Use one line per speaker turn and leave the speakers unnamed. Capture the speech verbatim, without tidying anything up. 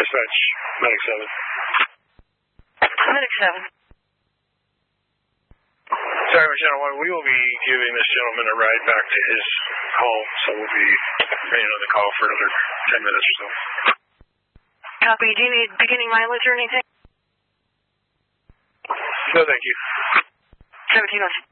Dispatch, Medic seven.
Medic seven.
Sorry, Channel one, we will be giving this gentleman a ride back to his home, so we'll be waiting on the call for another ten minutes or so.
Copy. Do you need beginning mileage or anything?
No, thank you.
seventeen oh six.